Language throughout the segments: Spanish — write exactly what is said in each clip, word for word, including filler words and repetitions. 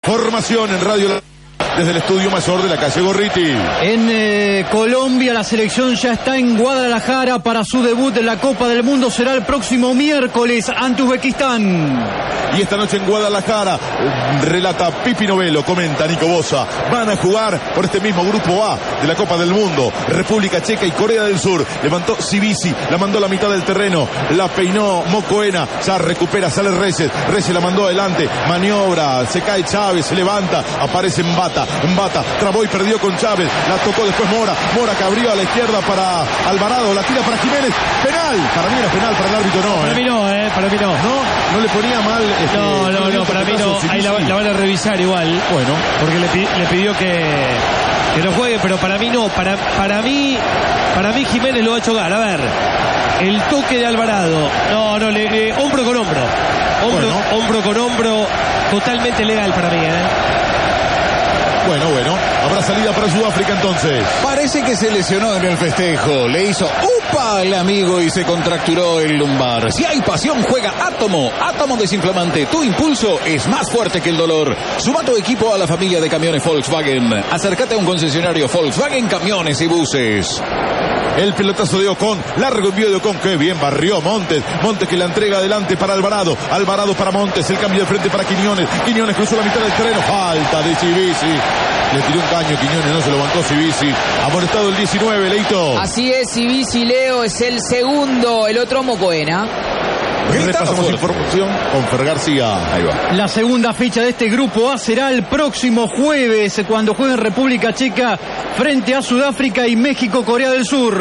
Formación en Radio desde el estudio mayor de la calle Gorriti. En eh, Colombia la selección ya está en Guadalajara para su debut en la Copa del Mundo. Será el próximo miércoles ante Uzbekistán. Y esta noche en Guadalajara, relata Pipi Novelo, comenta Nico Bosa, van a jugar por este mismo grupo A de la Copa del Mundo. República Checa y Corea del Sur. Levantó Sibisi, la mandó a la mitad del terreno, la peinó Mocoena, ya recupera, sale Reyes, Reyes la mandó adelante, maniobra, se cae Chávez, se levanta, aparece Mbata, Mbata, trabó y perdió con Chávez, la tocó después Mora, Mora que abrió a la izquierda para Alvarado, la tira para Jiménez, penal, para mí era penal, para el árbitro no, Para ¿eh? mí no, eh, para mí no. No, no le ponía mal. Este, no, no, no, para mí no, ahí la, la van a revisar igual. Bueno. Porque le, le pidió que, que no juegue, pero para mí no, para, para mí, para mí Jiménez lo va a chocar, a ver. El toque de Alvarado, no, no, le, le, hombro con hombro, hombro, bueno. hombro con hombro, totalmente legal para mí, eh. Bueno, bueno, habrá salida para Sudáfrica entonces. Parece que se lesionó en el festejo. Le hizo ¡upa! Al amigo y se contracturó el lumbar. Si hay pasión, juega Átomo. Átomo desinflamante. Tu impulso es más fuerte que el dolor. Suma tu equipo a la familia de camiones Volkswagen. Acércate a un concesionario Volkswagen Camiones y Buses. El pelotazo de Ocon, largo envío de Ocon, que bien barrió Montes, Montes que la entrega adelante para Alvarado, Alvarado para Montes, el cambio de frente para Quiñones, Quiñones cruzó la mitad del terreno, falta de Sibisi, le tiró un caño Quiñones, no se lo bancó Sibisi, amonestado el diecinueve, Leito. Así es, Sibisi, Leo, es el segundo, el otro Mocoena. Repasamos información con Fer García. Ahí va. La segunda fecha de este grupo A será el próximo jueves, cuando jueguen República Checa frente a Sudáfrica y México, Corea del Sur.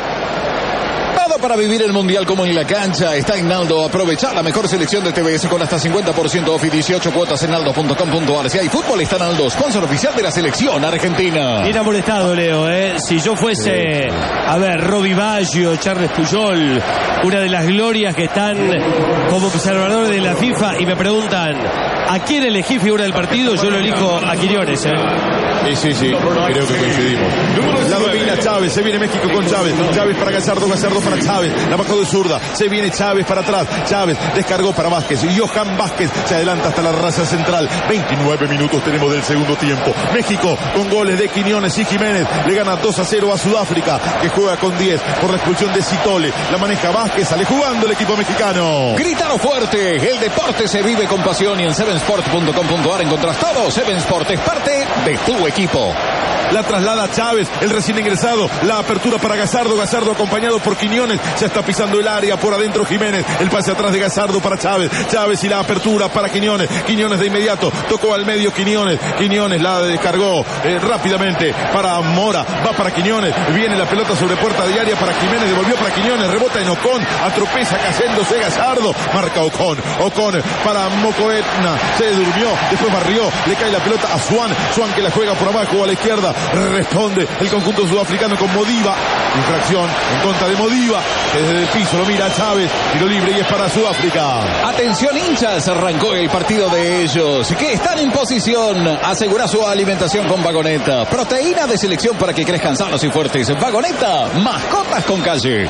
Todo para vivir el mundial como en la cancha está en Naldo. Aprovecha la mejor selección de T V S con hasta cincuenta por ciento off y dieciocho cuotas en naldo punto com punto ar. Si hay fútbol, está Naldo, sponsor oficial de la selección argentina. Bien amonestado, Leo, ¿eh? Si yo fuese, a ver, Robbie Baggio, Charles Puyol, una de las glorias que están como observadores de la FIFA, y me preguntan ¿a quién elegí figura del partido? Yo lo elijo a Quiñones, ¿eh? Sí, sí, sí, creo que coincidimos. La domina Chávez, se viene México con Chávez, Chávez para Gallardo, Gallardo para Chávez, la bajó de zurda, se viene Chávez para atrás, Chávez descargó para Vázquez, Johan Vázquez se adelanta hasta la raza central, veintinueve minutos tenemos del segundo tiempo, México con goles de Quiñones y Jiménez, le gana dos a cero a Sudáfrica, que juega con diez por la expulsión de Citole, la maneja Vázquez, sale jugando el equipo mexicano. Grítalo fuerte, el deporte se vive con pasión y en seven sport punto com punto ar encontrás todo. Seven Sport es parte de tu equipo. La traslada Chávez, el recién ingresado, la apertura para Gallardo, Gallardo acompañado por Quiñones, ya está pisando el área, por adentro Jiménez, el pase atrás de Gallardo para Chávez, Chávez y la apertura para Quiñones, Quiñones de inmediato, tocó al medio Quiñones, Quiñones la descargó eh, rápidamente para Mora, va para Quiñones, viene la pelota sobre puerta de área para Jiménez, devolvió para Quiñones, rebota en Ocon, atropeza cayéndose Gallardo, marca Ocon, Ocon para Mocoena, se durmió, después barrió, le cae la pelota a Swan, Swan que la juega por abajo a la izquierda, responde el conjunto sudafricano con Modiva, infracción en contra de Modiva, que desde el piso lo mira a Chávez, tiro libre y es para Sudáfrica. Atención hinchas, arrancó el partido de ellos, que están en posición, asegura su alimentación con Vagoneta, proteína de selección para que crezcan sanos y fuertes. Vagoneta, mascotas con calle.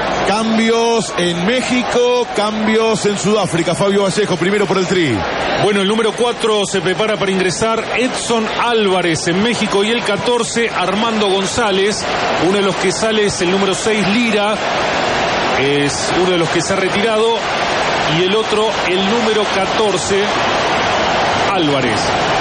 Cambios en México, cambios en Sudáfrica. Fabio Vallejo, primero por el Tri. Bueno, el número cuatro se prepara para ingresar Edson Álvarez en México, y el catorce Armando González. Uno de los que sale es el número seis Lira, es uno de los que se ha retirado, y el otro el número catorce Álvarez.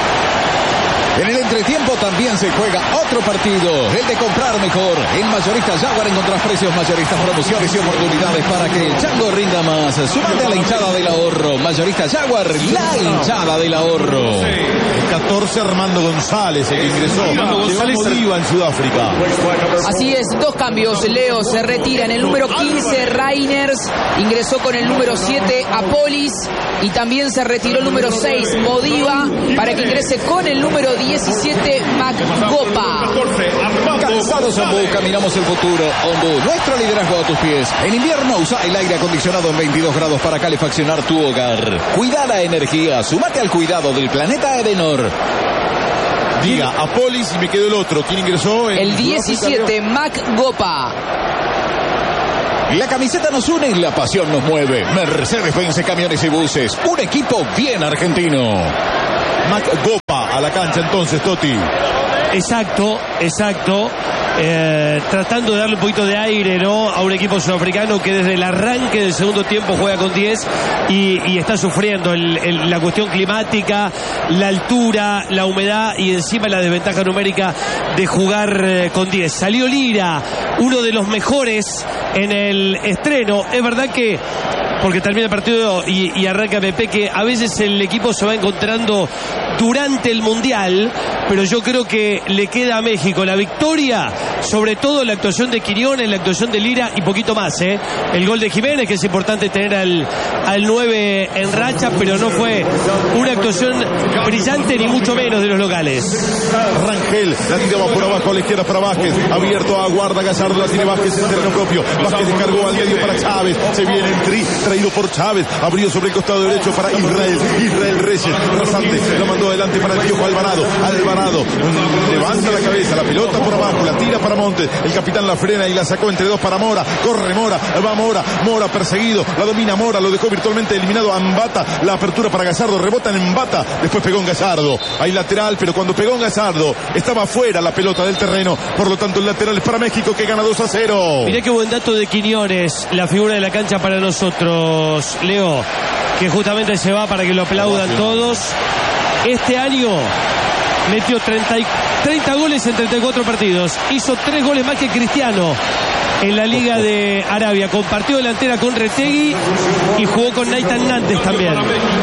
En el entretiempo también se juega otro partido, el de comprar mejor. En Mayorista Jaguar encontrás precios mayoristas, promociones y oportunidades para que el chango rinda más. Sumate a la hinchada del ahorro. Mayorista Jaguar, la hinchada del ahorro. El catorce Armando González, el que ingresó. Armando González Modiva en Sudáfrica. Así es, dos cambios. Leo se retira en el número quince, Reiners, ingresó con el número siete, Apolis, y también se retiró el número seis, Modiva, para que ingrese con el número diecisiete, Macgopa. Calzados Ombú, caminamos el futuro. Ombú, nuestro liderazgo a tus pies. En invierno usa el aire acondicionado en veintidós grados para calefaccionar tu hogar. Cuida la energía, sumate al cuidado del planeta Edenor. Diga Apolis y me quedó el otro. ¿Quién ingresó? En El diecisiete, Macgopa. La camiseta nos une y la pasión nos mueve. Mercedes-Benz Camiones y Buses, un equipo bien argentino. Mac Gopa a la cancha entonces, Totti. Exacto, exacto. Eh, tratando de darle un poquito de aire, ¿no?, a un equipo sudafricano que desde el arranque del segundo tiempo juega con diez y, y está sufriendo el, el, la cuestión climática, la altura, la humedad y encima la desventaja numérica de jugar eh, con diez. Salió Lira, uno de los mejores en el estreno. Es verdad que porque termina el partido y, y arranca Pepe, que a veces el equipo se va encontrando durante el Mundial, pero yo creo que le queda a México la victoria, sobre todo la actuación de Quiñones, la actuación de Lira y poquito más, ¿eh? El gol de Jiménez, que es importante tener al, al nueve en racha, pero no fue una actuación brillante ni mucho menos de los locales. Rangel, la tiraba por abajo a la izquierda para Vázquez, abierto a guarda Gallardo, la tiene Vázquez en terreno propio, Vázquez descargó al medio para Chávez, se viene el tri, traído por Chávez, abrió sobre el costado derecho para Israel, Israel Reyes, rasante, la mandó adelante para el Piojo Alvarado, Alvarado, levanta la cabeza, la pelota por abajo, la tira para Montes, el capitán la frena y la sacó entre dos para Mora, corre Mora, va Mora, Mora perseguido, la domina Mora, lo dejó virtualmente eliminado a Mbata, la apertura para Gallardo, rebota en Mbata, después pegó en Gallardo, hay lateral, pero cuando pegó en Gallardo, estaba fuera la pelota del terreno, por lo tanto el lateral es para México, que gana dos a cero. Mirá qué buen dato de Quiñones, la figura de la cancha para nosotros, Leo, que justamente se va para que lo aplaudan todos. Este año metió treinta, treinta goles en treinta y cuatro partidos. Hizo tres goles más que Cristiano en la Liga de Arabia. Compartió delantera con Retegui y jugó con Nathan Nantes también.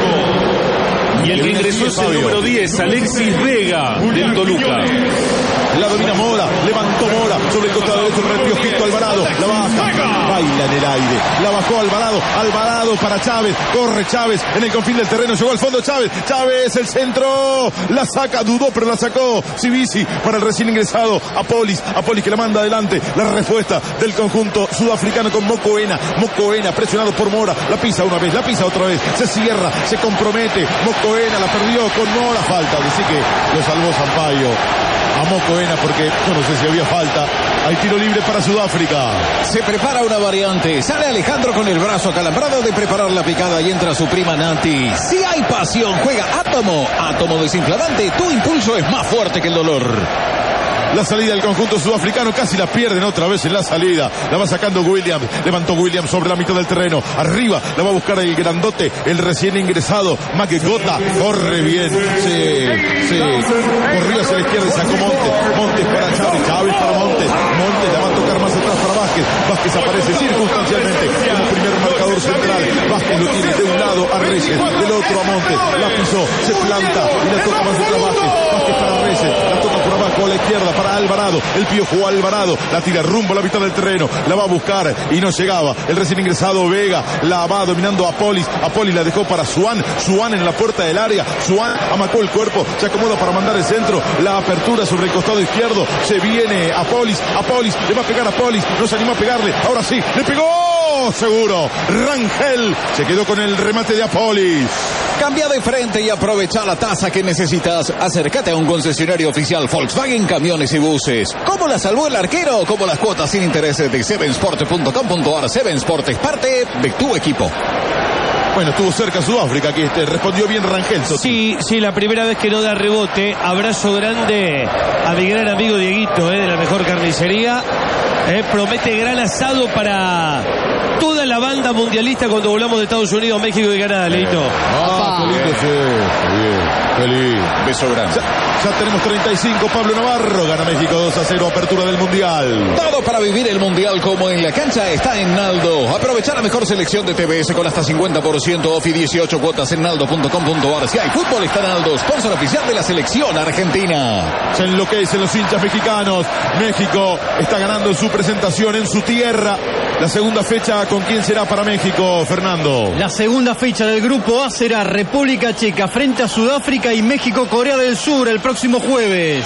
Y el que ingresó es el número diez, Alexis Vega, del Toluca. La domina Mora, levantó Mora sobre el costado derecho para el Piojito Alvarado, la baja, baila en el aire, la bajó Alvarado, Alvarado para Chávez, corre Chávez en el confín del terreno, llegó al fondo Chávez, Chávez el centro, la saca, dudó pero la sacó, Sibisi para el recién ingresado, Apolis, Apolis que la manda adelante, la respuesta del conjunto sudafricano con Mocoena, Mocoena presionado por Mora, la pisa una vez, la pisa otra vez, se cierra, se compromete, Mocoena la perdió con Mora, falta, así que lo salvó Sampaio. A Mocoena porque yo no sé si había falta. Hay tiro libre para Sudáfrica. Se prepara una variante. Sale Alejandro con el brazo acalambrado de preparar la picada y entra su prima Nati. Si hay pasión, juega Átomo. Átomo desinflamante. Tu impulso es más fuerte que el dolor. La salida del conjunto sudafricano, casi la pierden otra vez en la salida. La va sacando Williams. Levantó Williams sobre la mitad del terreno. Arriba la va a buscar el grandote, el recién ingresado. Maquegota. Corre bien. Sí, sí. Corrió hacia la izquierda y sacó Montes. Montes para Chávez. Chávez para Montes. Montes la va a tocar más atrás para Vázquez. Vázquez aparece circunstancialmente como primer marcador central. Vázquez lo tiene de un lado a Reyes, del otro a Montes. La pisó, se planta y la toca más atrás Vázquez. Vázquez para Reyes. La toca por abajo a la izquierda para Alvarado, el Piojo Alvarado, la tira rumbo a la mitad del terreno, la va a buscar y no llegaba, el recién ingresado Vega, la va dominando a Apolis, Apolis la dejó para Suán, Suán en la puerta del área, Suán amacó el cuerpo, se acomoda para mandar el centro, la apertura sobre el costado izquierdo, se viene Apolis, Apolis, le va a pegar a Apolis, no se animó a pegarle, ahora sí, le pegó, seguro, Rangel se quedó con el remate de Apolis. Cambia de frente y aprovecha la tasa que necesitas. Acércate a un concesionario oficial Volkswagen Camiones y Buses. ¿Cómo la salvó el arquero? Como las cuotas sin intereses de seven sport punto com punto a r. seven Sport es parte de tu equipo. Bueno, estuvo cerca Sudáfrica, que este, respondió bien Rangel. Soti. Sí, sí, la primera vez que no da rebote. Abrazo grande a mi gran amigo Dieguito, eh, de la mejor carnicería. Eh, promete gran asado para toda la banda mundialista cuando volvamos de Estados Unidos, México y Canadá, Leito. Ah, qué lindo, sí, bien, qué lindo. Beso grande. Ya, ya tenemos treinta y cinco, Pablo Navarro, gana México dos a cero, apertura del Mundial. Todo para vivir el Mundial como en la cancha está en Naldo. Aprovecha la mejor selección de T V S con hasta cincuenta por ciento off y dieciocho cuotas en naldo punto com punto a r. Si hay fútbol está Naldo, sponsor oficial de la selección argentina. Se enloquecen los hinchas mexicanos. México está ganando su presentación en su tierra. La segunda fecha, ¿con quién será para México, Fernando? La segunda fecha del grupo A será República Checa frente a Sudáfrica y México-Corea del Sur el próximo jueves.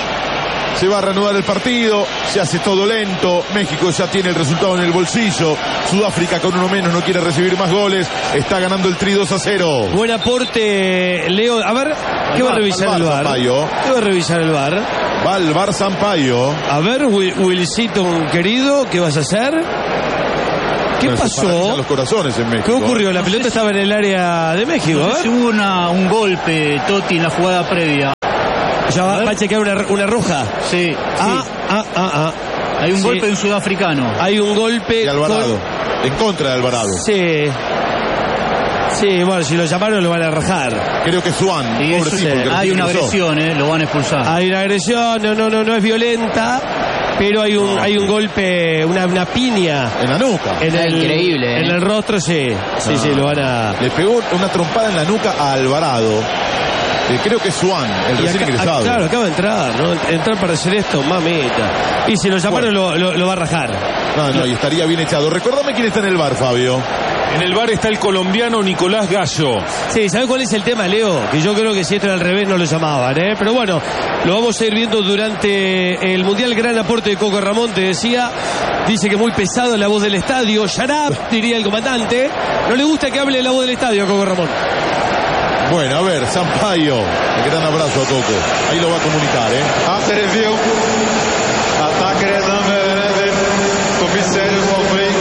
Se va a reanudar el partido, se hace todo lento, México ya tiene el resultado en el bolsillo, Sudáfrica con uno menos no quiere recibir más goles, está ganando el Tri dos a cero. Buen aporte, Leo. A ver, ¿qué va a revisar el V A R? ¿Qué va a revisar el V A R? Va al V A R Sampaio. A ver, Wilsito querido, ¿qué vas a hacer? ¿Qué Bueno, se pasó? paralizan los corazones en México. ¿Qué ocurrió? La pelota estaba en el área de México, No sé si ¿eh? hubo una, un golpe, Totti, en la jugada previa. Ya va, va a chequear una, una roja. Sí, Ah, sí. ah, ah, ah. Hay un Sí. golpe de un sudafricano. Hay un golpe. Y Alvarado. con- En contra de Alvarado. Sí. Sí, bueno, si lo llamaron lo van a rajar. Creo que Swan. Y Pobre eso, tipo, eh, que hay recién una ingresó. agresión, eh, lo van a expulsar. Hay una agresión, no, no, no, no es violenta, pero hay un, hay un golpe, una, una piña En la nuca. en Está el, increíble, ¿eh? en el rostro, sí. Sí, No. sí, lo van a. Le pegó una trompada en la nuca a Alvarado. Eh, creo que es Swan, el Y recién acá- ingresado. ah, claro, acaba de entrar, ¿no? Entrar para hacer esto, mamita. Y si lo llamaron, lo, lo, lo va a rajar. No, no, y estaría bien echado. Recordame quién está en el bar, Fabio. En el bar está el colombiano Nicolás Gallo. Sí, ¿sabes cuál es el tema, Leo? Que yo creo que si esto era al revés no lo llamaban, ¿eh? Pero bueno, lo vamos a ir viendo durante el Mundial. Gran aporte de Coco Ramón, te decía. Dice que muy pesado la voz del estadio. Shut up, diría el comandante. No le gusta que hable la voz del estadio a Coco Ramón. Bueno, a ver, Sampaio. Un gran abrazo a Coco. Ahí lo va a comunicar, ¿eh? After review, ataque de commissaris van Vliet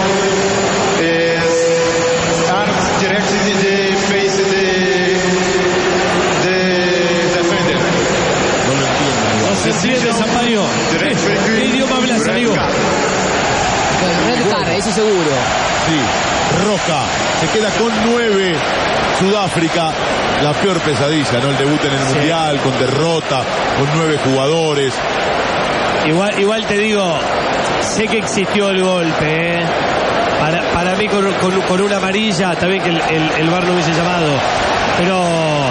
is aan directie de face de de defender. No lo entiendo. No se entiende, Sampaio. ¿Qué, qué idioma hablas, amigo? Red card, eso seguro. Sí, Roca. Se queda con nueve. Sudáfrica, la peor pesadilla, ¿no? El debut en el Sí. Mundial, con derrota, con nueve jugadores. Igual, igual te digo, sé que existió el golpe, ¿eh? Para, para mí con, con, con una amarilla, también que el, el, el V A R no hubiese llamado. Pero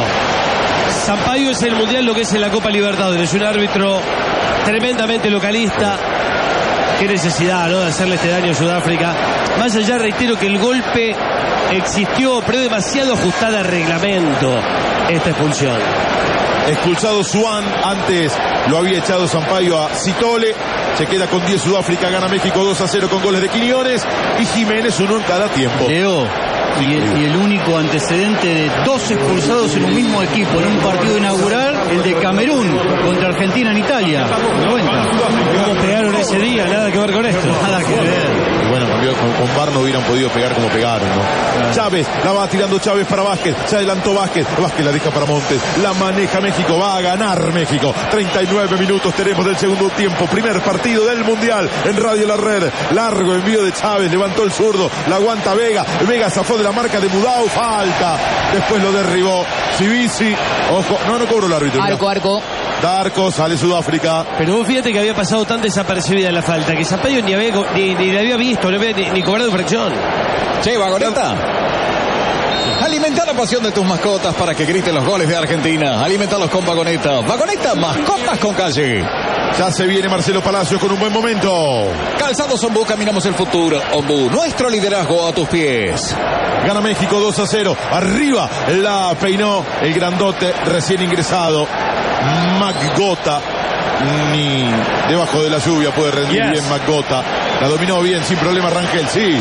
Sampaio es el Mundial lo que es en la Copa Libertadores. Es un árbitro tremendamente localista. Qué necesidad, ¿no?, de hacerle este daño a Sudáfrica. Más allá, reitero que el golpe existió, pero demasiado ajustada al reglamento esta expulsión. Expulsado Swan, antes lo había echado Sampaio a Citole. Se queda con diez Sudáfrica, gana México dos a cero con goles de Quiñones y Jiménez uno en cada tiempo. Leo, y el, y el único antecedente de dos expulsados en un mismo equipo en un partido inaugural, el de Camerún contra Argentina en Italia. noventa. ¿Cómo pegaron ese día? Nada que ver con esto. Nada que ver. Y bueno, cambió, con, con V A R no hubieran podido pegar como pegaron, ¿no? Chávez, la va tirando Chávez para Vázquez, se adelantó Vázquez, Vázquez la deja para Montes, la maneja México, va a ganar México. treinta y nueve minutos tenemos del segundo tiempo, primer partido del Mundial en Radio La Red. Largo envío de Chávez, levantó el zurdo, la aguanta Vega, Vega zafó de la marca de Mudau, falta, después lo derribó Civisi, ojo, no, no cobró el árbitro. Arco, arco. Darco, sale Sudáfrica. Pero vos fíjate que había pasado tan desapercibida la falta que Sampaio ni, había, ni, ni la había visto, no había ni, ni cobrado infracción. Che, Vagoneta. Alimenta la pasión de tus mascotas para que griten los goles de Argentina. Alimentalos con Vagoneta. Vagoneta, mascotas con calle. Ya se viene Marcelo Palacios con un buen momento. Calzados Ombú, caminamos el futuro. Ombú, nuestro liderazgo a tus pies. Gana México dos a cero. Arriba la peinó el grandote recién ingresado. Macgota. Ni debajo de la lluvia puede rendir Yes. bien Macgota. La dominó bien, sin problema Rangel, sí.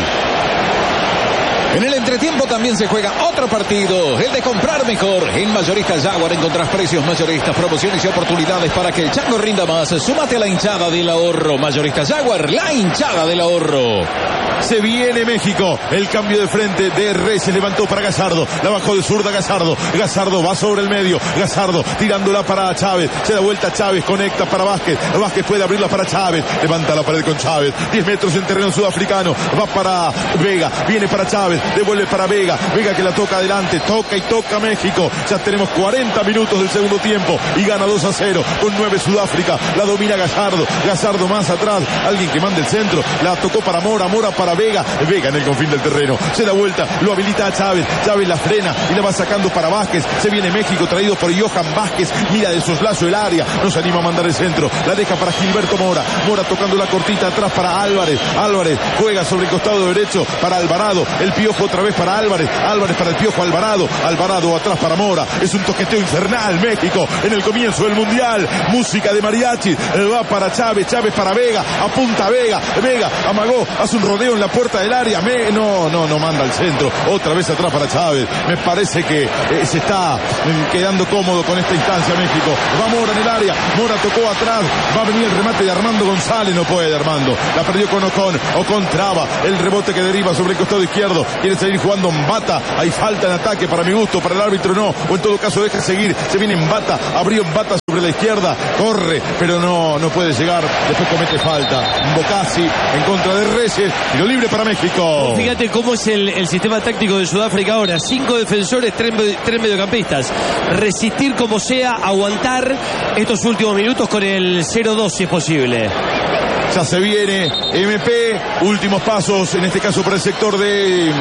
En el entretiempo también se juega otro partido, el de comprar mejor. En Mayorista Jaguar encontrás precios mayoristas, promociones y oportunidades para que el chango rinda más. Súmate a la hinchada del ahorro. Mayorista Jaguar, la hinchada del ahorro. Se viene México. El cambio de frente de Reyes se levantó para Gallardo. La bajó de zurda Gallardo. Gallardo va sobre el medio. Gallardo tirándola para Chávez. Se da vuelta Chávez. Conecta para Vázquez. Vázquez puede abrirla para Chávez. Levanta la pared con Chávez. diez metros en terreno sudafricano. Va para Vega. Viene para Chávez. Devuelve para Vega. Vega que la toca adelante. Toca y toca México. Ya tenemos cuarenta minutos del segundo tiempo. Y gana dos a cero. Con nueve Sudáfrica. La domina Gallardo. Gallardo más atrás. Alguien que manda el centro. La tocó para Mora. Mora para Vega, Vega en el confín del terreno, se da vuelta, lo habilita a Chávez, Chávez la frena y la va sacando para Vázquez, se viene México traído por Johan Vázquez, mira de soslayo el área, no se anima a mandar el centro, la deja para Gilberto Mora, Mora tocando la cortita atrás para Álvarez, Álvarez juega sobre el costado derecho para Alvarado, el Piojo Piojo otra vez para Álvarez. Álvarez para el Piojo Alvarado. Alvarado atrás para Mora. Es un toqueteo infernal México en el comienzo del Mundial. Música de mariachi. Va para Chávez. Chávez para Vega. Apunta a Vega. Vega amagó. Hace un rodeo en la puerta del área. Me... No, no, no manda al centro. Otra vez atrás para Chávez. Me parece que eh, se está eh, quedando cómodo con esta instancia México. Va Mora en el área. Mora tocó atrás. Va a venir el remate de Armando González. No puede Armando. La perdió con Ocon. Ocon traba. El rebote que deriva sobre el costado izquierdo. Quiere seguir jugando Mbata. Hay falta en ataque para mi gusto. Para el árbitro no. O en todo caso deja seguir. Se viene Mbata. Abrió Mbata sobre la izquierda. Corre. Pero no, no puede llegar. Después comete falta. Bocasi en contra de Reyes. Tiro libre para México. Fíjate cómo es el, el sistema táctico de Sudáfrica ahora. Cinco defensores, tres, tres mediocampistas. Resistir como sea, aguantar estos últimos minutos con el cero dos si es posible. Ya se viene M P, últimos pasos, en este caso para el sector de,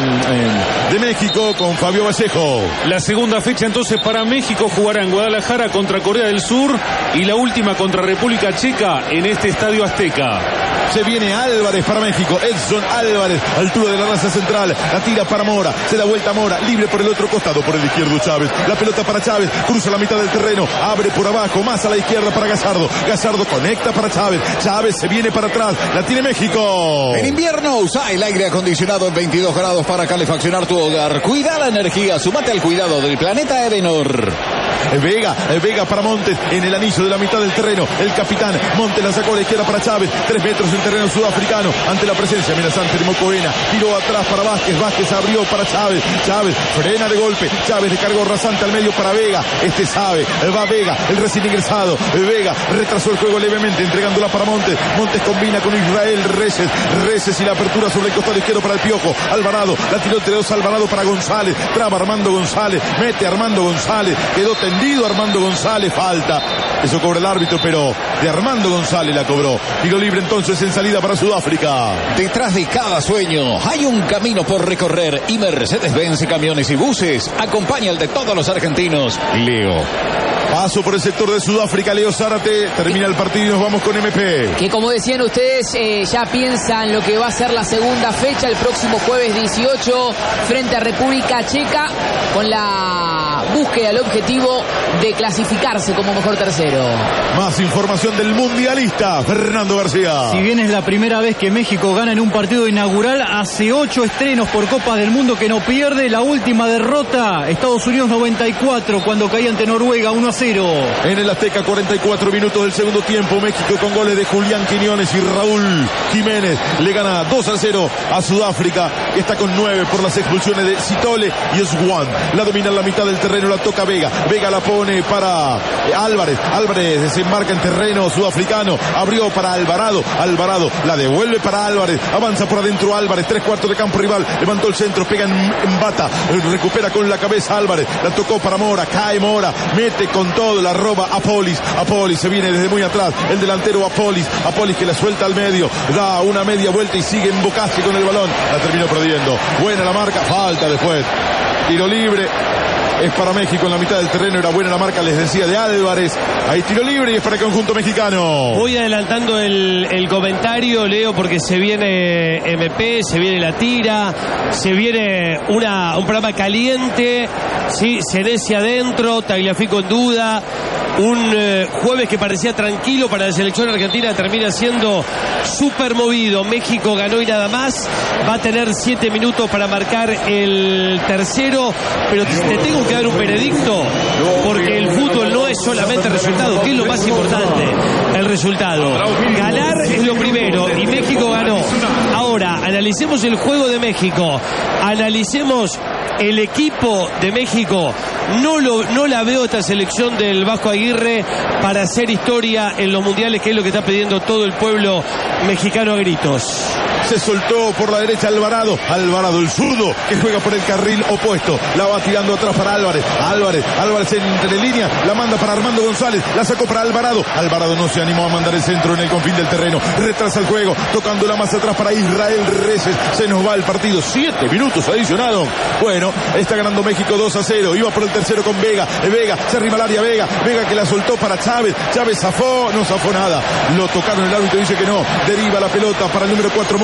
de México con Fabio Vallejo. La segunda fecha entonces para México jugará en Guadalajara contra Corea del Sur y la última contra República Checa en este Estadio Azteca. Se viene Álvarez para México, Edson Álvarez, altura de la raza central, la tira para Mora, se da vuelta Mora, libre por el otro costado, por el izquierdo Chávez, la pelota para Chávez, cruza la mitad del terreno, abre por abajo, más a la izquierda para Gallardo, Gallardo conecta para Chávez, Chávez se viene para atrás, la tiene México. En invierno usa el aire acondicionado en veintidós grados para calefaccionar tu hogar. Cuida la energía, sumate al cuidado del planeta Edenor. Vega, Vega para Montes en el anillo de la mitad del terreno. El capitán Montes la sacó a la izquierda para Chávez. Tres metros en terreno sudafricano ante la presencia amenazante de Mocoena. Tiró atrás para Vázquez. Vázquez abrió para Chávez. Chávez frena de golpe. Chávez descargó rasante al medio para Vega. Este sabe. Va Vega, el recién ingresado. Vega retrasó el juego levemente entregándola para Montes. Montes combina con Israel Reyes. Reyes y la apertura sobre el costado izquierdo para el Piojo. Alvarado. La tiró entre dos Alvarado para González. Traba Armando González. Mete Armando González. Quedó tendido Armando González, falta. Eso cobra el árbitro, pero de Armando González la cobró. Tiro libre entonces en salida para Sudáfrica. Detrás de cada sueño hay un camino por recorrer y Mercedes-Benz Camiones y Buses acompaña al de todos los argentinos. Leo. Paso por el sector de Sudáfrica, Leo Zárate, termina el partido y nos vamos con M P. Que como decían ustedes, eh, ya piensan lo que va a ser la segunda fecha, el próximo jueves dieciocho, frente a República Checa, con la búsqueda, el objetivo de clasificarse como mejor tercero. Más información del mundialista, Fernando García. Si bien es la primera vez que México gana en un partido inaugural, hace ocho estrenos por Copas del Mundo que no pierde. La última derrota, Estados Unidos noventa y cuatro, cuando caía ante Noruega uno a cero. En el Azteca, cuarenta y cuatro minutos del segundo tiempo, México con goles de Julián Quiñones y Raúl Jiménez le gana dos a cero a Sudáfrica, que está con nueve por las expulsiones de Citole y Swan. La domina en la mitad del terreno, la toca Vega. Vega la pone para Álvarez. Álvarez desembarca en terreno sudafricano. Abrió para Alvarado. Alvarado la devuelve para Álvarez. Avanza por adentro Álvarez. Tres cuartos de campo rival. Levantó el centro. Pega en, en bata. Recupera con la cabeza Álvarez. La tocó para Mora. Cae Mora. Mete con todo. La roba Apolis. Apolis se viene desde muy atrás. El delantero Apolis. Apolis que la suelta al medio. Da una media vuelta y sigue en Bocassi con el balón. La terminó perdiendo. Buena la marca. Falta después. Tiro libre. Es para México en la mitad del terreno. Era buena la marca, les decía, de Álvarez. Hay tiro libre y es para el conjunto mexicano. Voy adelantando el, el comentario, Leo, porque se viene M P, se viene la tira, se viene una, un programa caliente. Sí, Senesi adentro, Tagliafico en duda. Un eh, jueves que parecía tranquilo para la selección argentina termina siendo súper movido. México ganó y nada más. Va a tener siete minutos para marcar el tercero. Pero te, te tengo que dar un veredicto, porque el fútbol no es solamente resultado, que es lo más importante, el resultado. Ganar es lo primero y México ganó. Ahora, analicemos el juego de México. Analicemos el equipo de México. No, lo, no la veo esta selección del Vasco Aguirre para hacer historia en los mundiales, que es lo que está pidiendo todo el pueblo mexicano a gritos. Se soltó por la derecha Alvarado. Alvarado, el zurdo, que juega por el carril opuesto. La va tirando atrás para Álvarez. Álvarez, Álvarez entre línea. La manda para Armando González. La sacó para Alvarado. Alvarado no se animó a mandar el centro en el confín del terreno. Retrasa el juego. Tocándola más atrás para Israel Reyes. Se nos va el partido. Siete minutos adicionados. Bueno, está ganando México dos a cero. Iba por el tercero con Vega. Vega, se arrima al área Vega. Vega que la soltó para Chávez. Chávez zafó. No zafó nada. Lo tocaron, el árbitro dice que no. Deriva la pelota para el número cuatro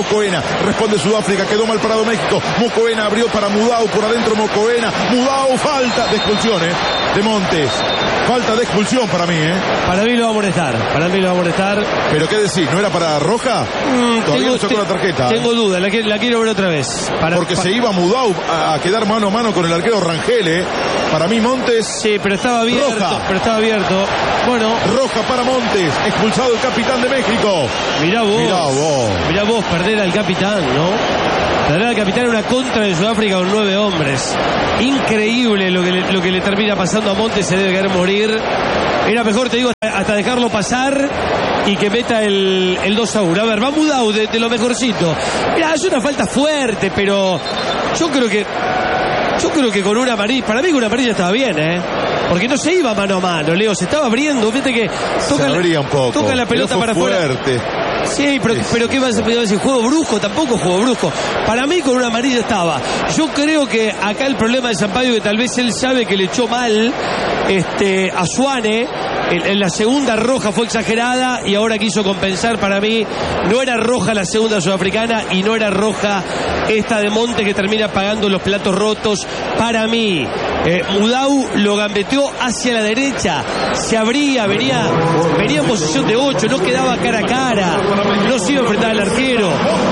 Mocoena, responde Sudáfrica, quedó mal parado México. Mocoena abrió para Mudau, por adentro Mocoena. Mudau, falta de expulsión, ¿eh? De Montes. Falta de expulsión para mí, ¿eh? Para mí lo va a molestar, para mí lo va a molestar. ¿Pero qué decís? ¿No era para roja? Mm, Todavía tengo, no sacó te, la tarjeta. Tengo ¿eh? duda, la, la quiero ver otra vez. Para, Porque pa, se iba Mudau a, a quedar mano a mano con el arquero Rangel, ¿eh? Para mí Montes. Sí, pero estaba abierto. Roja. Pero estaba abierto. Bueno. Roja para Montes. Expulsado el capitán de México. Mirá vos. Mirá vos. Mirá vos perder al capitán, ¿no? Perder al capitán en una contra de Sudáfrica con nueve hombres. Increíble lo que le, lo que le termina pasando a Montes. Se debe querer morir. Era mejor, te digo, hasta dejarlo pasar y que meta el, el dos a uno. A ver, va Mudau de, de lo mejorcito. Mirá, es una falta fuerte, pero yo creo que yo creo que con una amarilla, para mí con una amarilla estaba bien, ¿eh? Porque no se iba mano a mano, Leo, se estaba abriendo. Fíjate que toca, la, un poco, toca la pelota para fuerte. afuera. Sí, pero, pero ¿qué vas a decir? ¿Juego brusco? Tampoco juego brusco. Para mí con una amarilla estaba. Yo creo que acá el problema de Sampaio, que tal vez él sabe que le echó mal este, a Suane. En, en la segunda roja fue exagerada y ahora quiso compensar. Para mí no era roja la segunda sudafricana y no era roja esta de Monte, que termina pagando los platos rotos. Para mí eh, Mudau lo gambeteó hacia la derecha, se abría, venía venía en posición de ocho, no quedaba cara a cara, no se iba a enfrentar al arquero.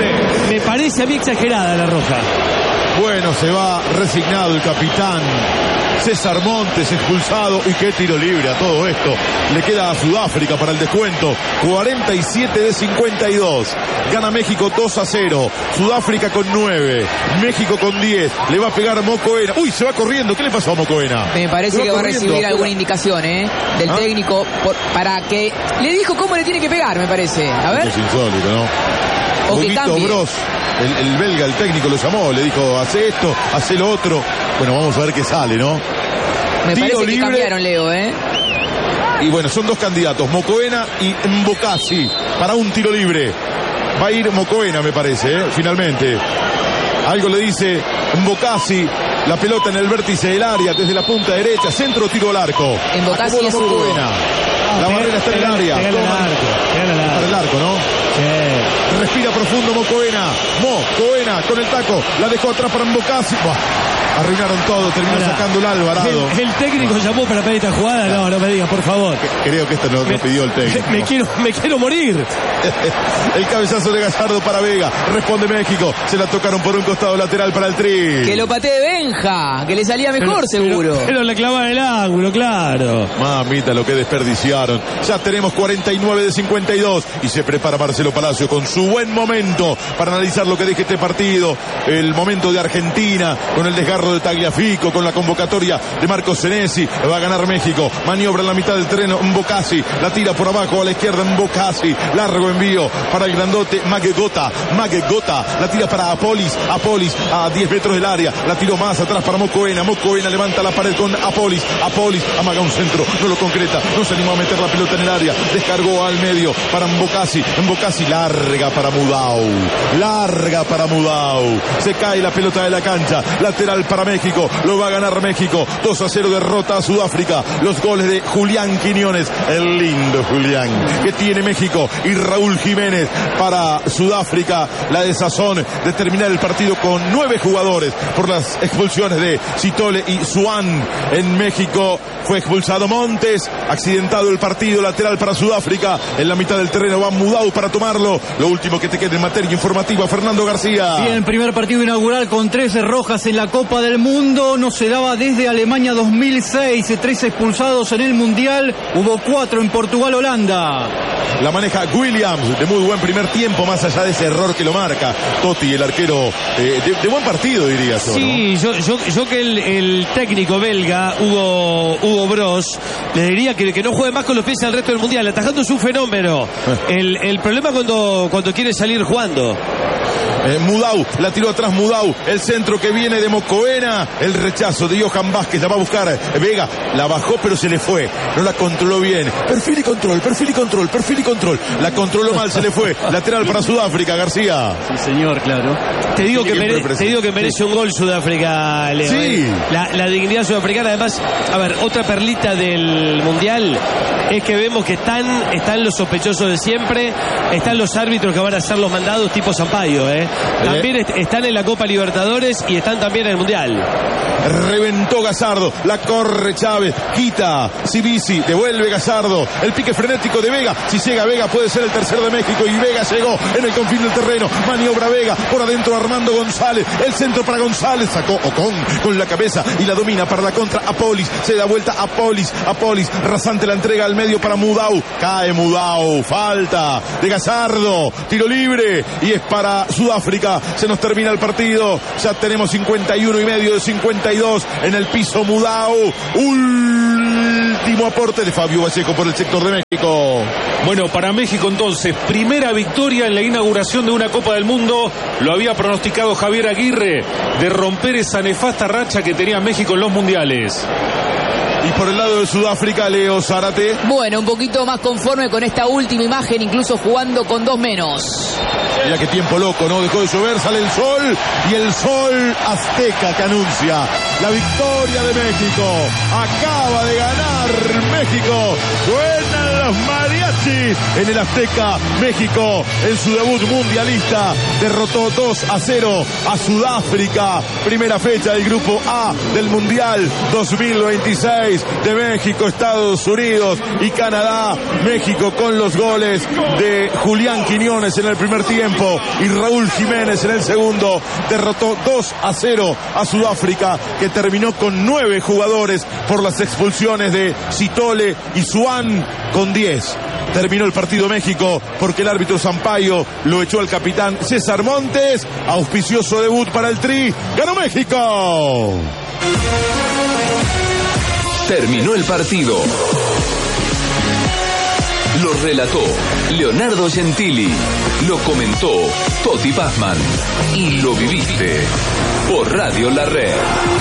Me parece a mí exagerada la roja. Bueno, se va resignado el capitán César Montes, expulsado. Y qué tiro libre a todo esto. Le queda a Sudáfrica para el descuento. cuarenta y siete de cincuenta y dos. Gana México dos a cero. Sudáfrica con nueve. México con diez. Le va a pegar Mocoena. Uy, se va corriendo. ¿Qué le pasó a Mocoena? Me parece que va a recibir alguna indicación, ¿eh? Del ¿Ah? técnico por, para que... Le dijo cómo le tiene que pegar, me parece. A ver. Es insólito, ¿no? O que cambie. Bros, el, el belga, el técnico lo llamó. Le dijo, hace esto, hace lo otro. Bueno, vamos a ver qué sale, ¿no? Me Tiro parece libre. que cambiaron, Leo, ¿eh? Y bueno, son dos candidatos, Mocoena y Mbokasi, para un tiro libre. Va a ir Mocoena, me parece, ¿eh? Finalmente. Algo le dice Mbokasi. La pelota en el vértice del área, desde la punta derecha, centro, tiro al arco. Mbokasi es Mocoena. La barrera está en el área. Pégale al arco, pégale al arco. Para el arco, ¿no? Sí. Respira profundo Mocoena. Mocoena con el taco. La dejó atrás para Mbokasi. Buah. Arruinaron todo, terminó Ahora, sacando el Alvarado. El, el técnico llamó para pedir esta jugada. No, no me digas, por favor. Creo que esta no lo pidió el técnico. Me, me, quiero, me quiero morir. El cabezazo de Gallardo para Vega. Responde México. Se la tocaron por un costado lateral para el Tri. Que lo patee Benja, que le salía mejor, pero, seguro. Pero, pero le clavaban el ángulo, claro. Mamita, lo que desperdiciaron. Ya tenemos cuarenta y nueve de cincuenta y dos. Y se prepara Marcelo Palacio con su buen momento para analizar lo que deje este partido. El momento de Argentina, con el desgarro de Tagliafico, con la convocatoria de Marcos Senesi. Va a ganar México. Maniobra en la mitad del terreno Mbokasi. La tira por abajo a la izquierda Mbokasi. Largo envío para el grandote Magegota. Magegota. La tira para Apolis. Apolis a diez metros del área. La tiró más atrás para Mocoena. Mocoena levanta la pared con Apolis. Apolis amaga un centro. No lo concreta. No se animó a meter la pelota en el área. Descargó al medio para Mbokasi. Mbokasi larga para Mudau. Larga para Mudau. Se cae la pelota de la cancha. Lateral para México. Lo va a ganar México. dos a cero derrota a Sudáfrica. Los goles de Julián Quiñones. El lindo Julián que tiene México. Y Raúl Jiménez para Sudáfrica. La desazón de terminar el partido con nueve jugadores por las expulsiones de Citole y Suan. En México fue expulsado Montes. Accidentado el partido. Lateral para Sudáfrica. En la mitad del terreno va Mudau para tomarlo. Lo último que te queda en materia informativa, Fernando García. Bien, primer partido inaugural con trece rojas en la Copa del Mundo. No se daba desde Alemania dos mil seis. trece expulsados en el Mundial. Hubo cuatro en Portugal, Holanda. La maneja Williams, de muy buen primer tiempo, más allá de ese error que lo marca Totti, el arquero, eh, de, de buen partido, diría yo, Sí, ¿no? yo, yo, yo que el, el técnico belga, Hugo, Hugo Bros, le diría que, que no juegue más con los pies al resto del Mundial. Atajando es un fenómeno. El, el problema cuando, cuando quiere salir jugando. Eh, Mudau, la tiró atrás Mudau, el centro que viene de Mocoena, el rechazo de Johan Vázquez, la va a buscar Vega, la bajó pero se le fue, no la controló bien, perfil y control, perfil y control, perfil y control, la controló mal, se le fue, lateral para Sudáfrica, García. Sí, señor, claro. Te digo, que mere, te digo que merece sí. un gol Sudáfrica, Leo. Sí. La, la dignidad sudafricana, además, a ver, otra perlita del Mundial. es que vemos que están, están los sospechosos de siempre, están los árbitros que van a ser los mandados tipo Sampaio, ¿eh? También est- están en la Copa Libertadores y están también en el Mundial. Reventó Gallardo, la corre Chávez, quita Cibisi, devuelve Gallardo, el pique frenético de Vega, si llega Vega puede ser el tercero de México y Vega llegó en el confín del terreno, maniobra Vega, por adentro Armando González, el centro para González, sacó Ocon con la cabeza y la domina para la contra Apolis, se da vuelta Apolis, Apolis, rasante la entrega al medio para Mudau, cae Mudau, falta de Gallardo, tiro libre y es para Sudáfrica, se nos termina el partido, ya tenemos cincuenta y uno y medio de cincuenta y dos en el piso Mudau, último aporte de Fabio Vallejo por el sector de México. Bueno, para México entonces, primera victoria en la inauguración de una Copa del Mundo. Lo había pronosticado Javier Aguirre, de romper esa nefasta racha que tenía México en los mundiales. Y por el lado de Sudáfrica, Leo Zárate. Bueno, un poquito más conforme con esta última imagen, incluso jugando con dos menos. Mira qué tiempo loco, ¿no? Dejó de llover, sale el sol y el sol azteca que anuncia la victoria de México. Acaba de ganar México. Suenan los mariachis en el Azteca. México en su debut mundialista derrotó dos a cero a Sudáfrica. Primera fecha del grupo A del Mundial dos mil veintiséis de México, Estados Unidos y Canadá. México con los goles de Julián Quiñones en el primer tiempo y Raúl Jiménez en el segundo. Derrotó dos a cero a Sudáfrica, que terminó con nueve jugadores por las expulsiones de Citole y Suán con diez. Terminó el partido México porque el árbitro Sampaio lo echó al capitán César Montes. Auspicioso debut para el Tri. ¡Ganó México! Terminó el partido. Lo relató Leonardo Gentili. Lo comentó Toti Pazman. Y lo viviste por Radio La Red.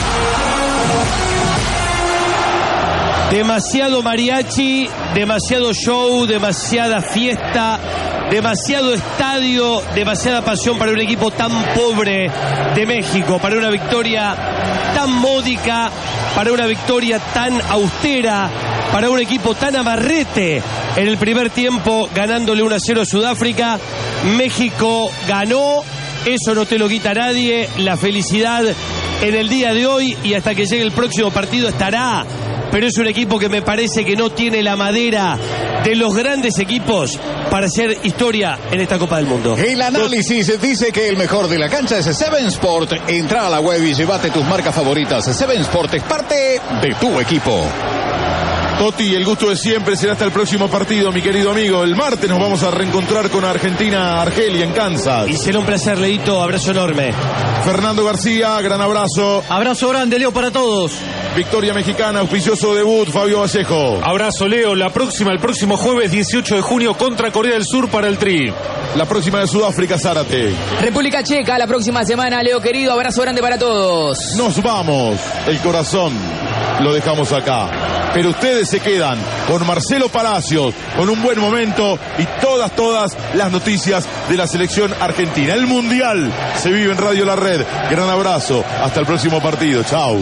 Demasiado mariachi, demasiado show, demasiada fiesta, demasiado estadio, demasiada pasión para un equipo tan pobre de México, para una victoria tan módica, para una victoria tan austera, para un equipo tan amarrete en el primer tiempo, ganándole uno a cero a Sudáfrica. México ganó, eso no te lo quita nadie, la felicidad en el día de hoy y hasta que llegue el próximo partido estará. Pero es un equipo que me parece que no tiene la madera de los grandes equipos para hacer historia en esta Copa del Mundo. El análisis dice que el mejor de la cancha es Seven Sport. Entra a la web y llévate tus marcas favoritas. Seven Sport es parte de tu equipo. Toti, el gusto de siempre, será hasta el próximo partido, mi querido amigo. El martes nos vamos a reencontrar con Argentina, Argelia, en Kansas. Y será un placer, Leito, abrazo enorme. Fernando García, gran abrazo. Abrazo grande, Leo, para todos. Victoria mexicana, auspicioso debut, Fabio Vallejo. Abrazo, Leo. La próxima, el próximo jueves dieciocho de junio contra Corea del Sur para el Tri. La próxima de Sudáfrica, Zárate. República Checa la próxima semana, Leo querido. Abrazo grande para todos. Nos vamos. El corazón lo dejamos acá. Pero ustedes se quedan con Marcelo Palacios, con un buen momento y todas, todas las noticias de la selección argentina. El Mundial se vive en Radio La Red. Gran abrazo. Hasta el próximo partido. Chau.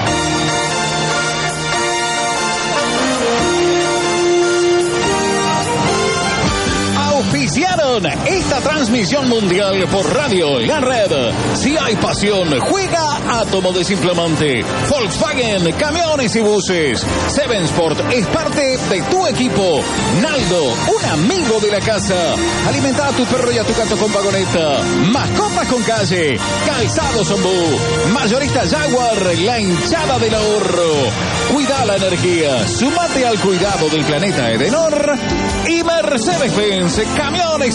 Auspiciaron esta transmisión mundial por Radio La Red. Si hay pasión, juega Átomo Desinflamante. Volkswagen, camiones y buses. Seven Sport es parte de tu equipo. Naldo, un amigo de la casa. Alimenta a tu perro y a tu gato con vagoneta. Mascotas con calle. Calzados Ombú. Mayorista Jaguar, la hinchada del ahorro. Cuida la energía. Sumate al cuidado del planeta Edenor. Y Mercedes-Benz, camiones